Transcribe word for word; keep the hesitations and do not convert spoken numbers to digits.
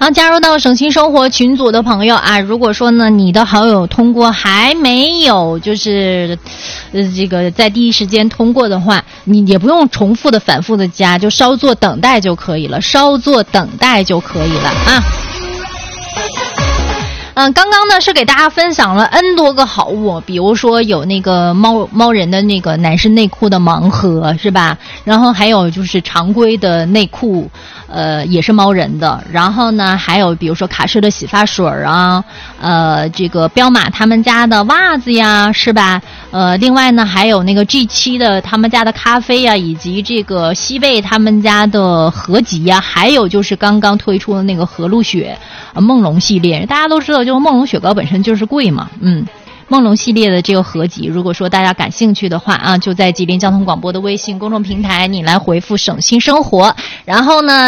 好，加入到省心生活群组的朋友啊，如果说呢你的好友通过还没有就是呃这个在第一时间通过的话，你也不用重复的反复的加，就稍作等待就可以了，稍作等待就可以了啊。嗯，刚刚呢是给大家分享了 N 多个好物，比如说有那个猫猫人的那个男士内裤的盲盒是吧？然后还有就是常规的内裤，呃也是猫人的。然后呢还有比如说卡诗的洗发水啊，呃这个彪马他们家的袜子呀是吧？呃另外呢还有那个 G 七 的他们家的咖啡呀，以及这个西贝他们家的合集呀，还有就是刚刚推出的那个和路雪、呃、梦龙系列，大家都知道就是梦龙雪糕本身就是贵嘛，嗯，梦龙系列的这个合集，如果说大家感兴趣的话啊，就在吉林交通广播的微信公众平台，你来回复省心生活，然后呢